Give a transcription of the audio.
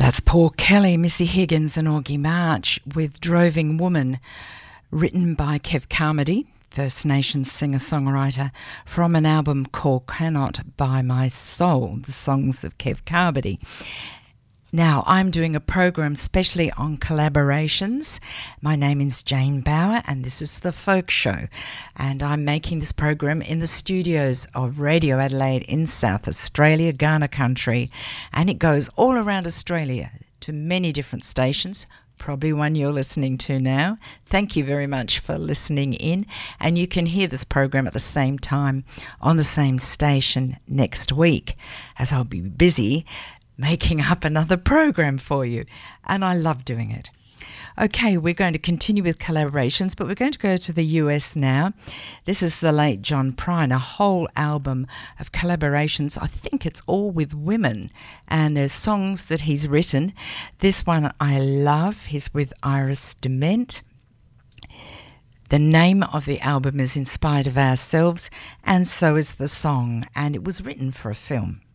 That's Paul Kelly, Missy Higgins and Augie March with Droving Woman, written by Kev Carmody, First Nations singer-songwriter, from an album called Cannot Buy My Soul, the songs of Kev Carmody. Now, I'm doing a program specially on collaborations. My name is Jane Bauer and this is The Folk Show. And I'm making this program in the studios of Radio Adelaide in South Australia, Kaurna Country. And it goes all around Australia to many different stations, probably one you're listening to now. Thank you very much for listening in. And you can hear this program at the same time on the same station next week, as I'll be busy making up another program for you, and I love doing it. Okay, we're going to continue with collaborations, but we're going to go to the US now. This is the late John Prine, a whole album of collaborations. I think it's all with women, and there's songs that he's written. This one I love. He's with Iris Dement. The name of the album is In Spite of Ourselves, and so is the song, and it was written for a film.